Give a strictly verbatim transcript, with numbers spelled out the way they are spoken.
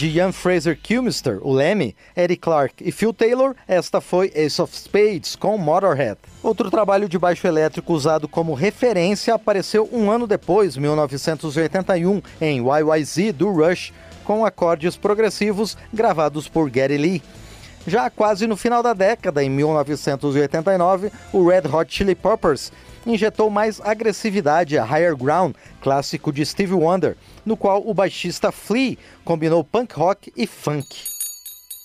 de Ian Fraser Kilmister, o Lemmy, Eddie Clarke e Phil Taylor, esta foi Ace of Spades, com Motorhead. Outro trabalho de baixo elétrico usado como referência apareceu um ano depois, mil novecentos e oitenta e um, em Y Y Z, do Rush, com acordes progressivos gravados por Geddy Lee. Já quase no final da década, em mil novecentos e oitenta e nove, o Red Hot Chili Peppers injetou mais agressividade a Higher Ground, clássico de Stevie Wonder, no qual o baixista Flea combinou punk rock e funk.